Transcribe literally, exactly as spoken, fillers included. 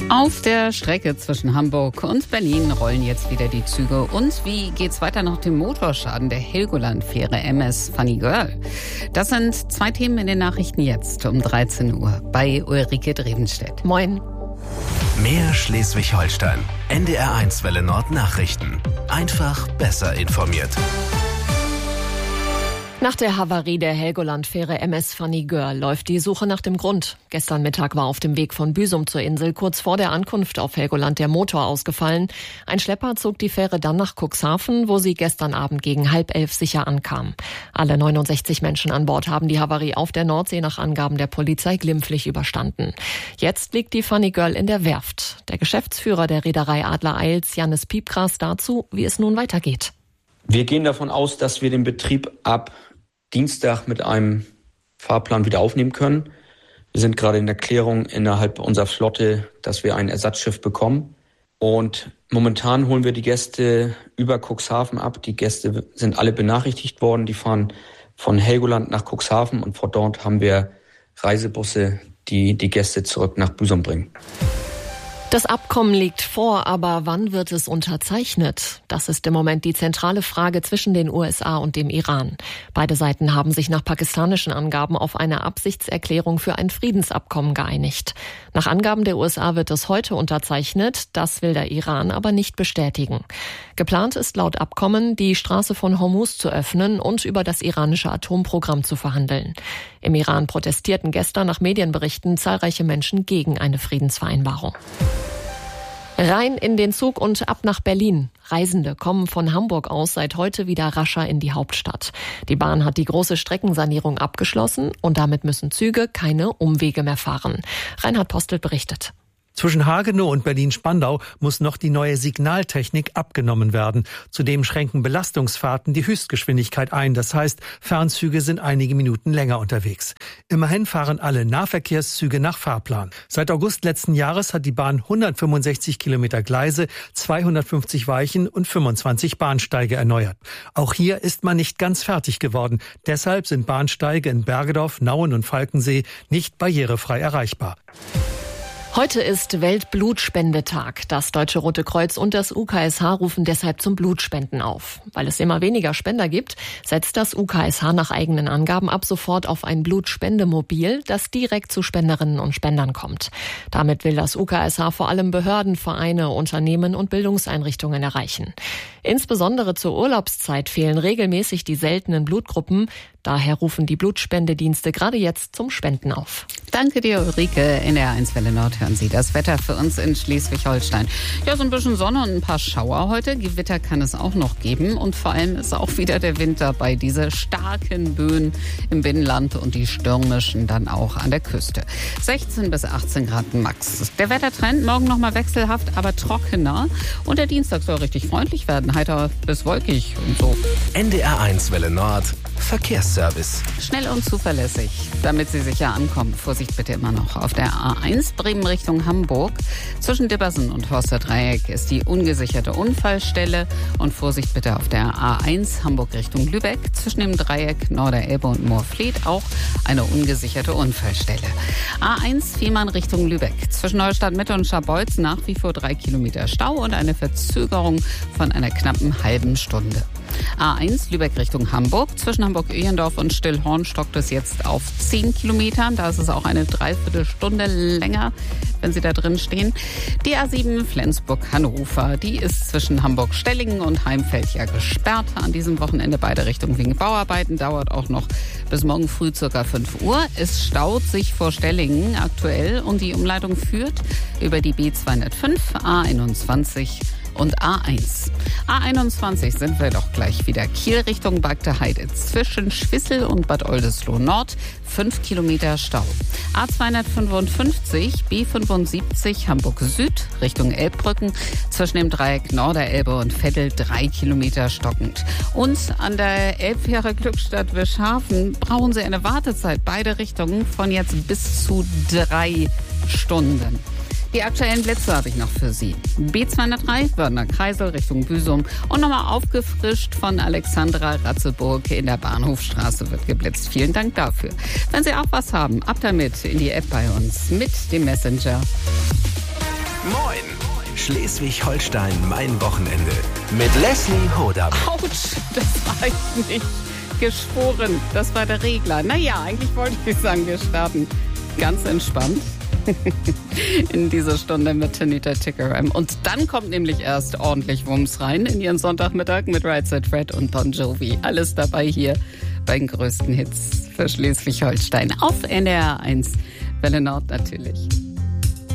Auf der Strecke zwischen Hamburg und Berlin rollen jetzt wieder die Züge. Und wie geht's weiter nach dem Motorschaden der Helgoland-Fähre M S Funny Girl? Das sind zwei Themen in den Nachrichten jetzt um dreizehn Uhr bei Ulrike Drevenstedt. Moin. Mehr Schleswig-Holstein. N D R eins Welle Nord Nachrichten. Einfach besser informiert. Nach der Havarie der Helgoland-Fähre M S Funny Girl läuft die Suche nach dem Grund. Gestern Mittag war auf dem Weg von Büsum zur Insel kurz vor der Ankunft auf Helgoland der Motor ausgefallen. Ein Schlepper zog die Fähre dann nach Cuxhaven, wo sie gestern Abend gegen halb elf sicher ankam. Alle neunundsechzig Menschen an Bord haben die Havarie auf der Nordsee nach Angaben der Polizei glimpflich überstanden. Jetzt liegt die Funny Girl in der Werft. Der Geschäftsführer der Reederei Adler Eils, Jannis Piepgras, dazu, wie es nun weitergeht. Wir gehen davon aus, dass wir den Betrieb ab Dienstag mit einem Fahrplan wieder aufnehmen können. Wir sind gerade in der Klärung innerhalb unserer Flotte, dass wir ein Ersatzschiff bekommen. Und momentan holen wir die Gäste über Cuxhaven ab. Die Gäste sind alle benachrichtigt worden. Die fahren von Helgoland nach Cuxhaven und von dort haben wir Reisebusse, die die Gäste zurück nach Büsum bringen. Das Abkommen liegt vor, aber wann wird es unterzeichnet? Das ist im Moment die zentrale Frage zwischen den U S A und dem Iran. Beide Seiten haben sich nach pakistanischen Angaben auf eine Absichtserklärung für ein Friedensabkommen geeinigt. Nach Angaben der U S A wird es heute unterzeichnet, das will der Iran aber nicht bestätigen. Geplant ist laut Abkommen, die Straße von Hormuz zu öffnen und über das iranische Atomprogramm zu verhandeln. Im Iran protestierten gestern nach Medienberichten zahlreiche Menschen gegen eine Friedensvereinbarung. Rein in den Zug und ab nach Berlin. Reisende kommen von Hamburg aus seit heute wieder rascher in die Hauptstadt. Die Bahn hat die große Streckensanierung abgeschlossen und damit müssen Züge keine Umwege mehr fahren. Reinhard Postel berichtet. Zwischen Hagenow und Berlin-Spandau muss noch die neue Signaltechnik abgenommen werden. Zudem schränken Belastungsfahrten die Höchstgeschwindigkeit ein. Das heißt, Fernzüge sind einige Minuten länger unterwegs. Immerhin fahren alle Nahverkehrszüge nach Fahrplan. Seit August letzten Jahres hat die Bahn hundertfünfundsechzig Kilometer Gleise, zweihundertfünfzig Weichen und fünfundzwanzig Bahnsteige erneuert. Auch hier ist man nicht ganz fertig geworden. Deshalb sind Bahnsteige in Bergedorf, Nauen und Falkensee nicht barrierefrei erreichbar. Heute ist Weltblutspendetag. Das Deutsche Rote Kreuz und das U K S H rufen deshalb zum Blutspenden auf. Weil es immer weniger Spender gibt, setzt das U K S H nach eigenen Angaben ab sofort auf ein Blutspendemobil, das direkt zu Spenderinnen und Spendern kommt. Damit will das U K S H vor allem Behörden, Vereine, Unternehmen und Bildungseinrichtungen erreichen. Insbesondere zur Urlaubszeit fehlen regelmäßig die seltenen Blutgruppen. Daher rufen die Blutspendedienste gerade jetzt zum Spenden auf. Danke dir, Ulrike. In der eins Welle Nord hören Sie das Wetter für uns in Schleswig-Holstein. Ja, so ein bisschen Sonne und ein paar Schauer heute. Gewitter kann es auch noch geben. Und vor allem ist auch wieder der Wind dabei. Diese starken Böen im Binnenland und die stürmischen dann auch an der Küste. sechzehn bis achtzehn Grad max. Der Wettertrend morgen nochmal wechselhaft, aber trockener. Und der Dienstag soll richtig freundlich werden. Heiter bis wolkig und so. N D R eins Welle Nord. Verkehrsservice. Schnell und zuverlässig, damit Sie sicher ankommen. Vorsicht bitte immer noch. Auf der A eins Bremen Richtung Hamburg. Zwischen Dibbersen und Horsterdreieck ist die ungesicherte Unfallstelle. Und Vorsicht bitte auf der A eins Hamburg Richtung Lübeck. Zwischen dem Dreieck Norderelbe und Moorfleet auch eine ungesicherte Unfallstelle. A eins Fehmarn Richtung Lübeck. Zwischen Neustadt Mitte und Scharbeutz nach wie vor drei Kilometer Stau und eine Verzögerung von einer knappen halben Stunde. A eins Lübeck Richtung Hamburg. Zwischen Hamburg-Öhlendorf und Stillhorn stockt es jetzt auf zehn Kilometern. Da ist es auch eine Dreiviertelstunde länger, wenn Sie da drin stehen. Die A sieben Flensburg-Hannover, die ist zwischen Hamburg-Stellingen und Heimfeld ja gesperrt. An diesem Wochenende beide Richtungen wegen Bauarbeiten. Dauert auch noch bis morgen früh circa fünf Uhr. Es staut sich vor Stellingen aktuell und die Umleitung führt über die B zweihundertfünf, A einundzwanzig und A eins. A einundzwanzig sind wir doch gleich wieder. Kiel Richtung Bagde Heide. Zwischen Schwissel und Bad Oldesloe Nord fünf Kilometer Stau. A zweihundertfünfundfünfzig, B fünfundsiebzig Hamburg Süd Richtung Elbbrücken. Zwischen dem Dreieck Norderelbe und Veddel drei Kilometer stockend. Und an der Elbfähre Glückstadt Wischhafen brauchen Sie eine Wartezeit. Beide Richtungen von jetzt bis zu drei Stunden. Die aktuellen Blitze habe ich noch für Sie. B zweihundertdrei, Wörner Kreisel Richtung Büsum und nochmal aufgefrischt von Alexandra Ratzeburg in der Bahnhofstraße wird geblitzt. Vielen Dank dafür. Wenn Sie auch was haben, ab damit in die App bei uns mit dem Messenger. Moin! Schleswig-Holstein, mein Wochenende. Mit Leslie Hodam. Autsch, das war ich nicht geschworen. Das war der Regler. Naja, eigentlich wollte ich sagen, wir starten ganz entspannt in dieser Stunde mit Tanita Tikaram. Und dann kommt nämlich erst ordentlich Wumms rein in ihren Sonntagmittag mit Right Said Fred und Bon Jovi. Alles dabei hier bei den größten Hits für Schleswig-Holstein auf N D R eins. Welle Nord natürlich.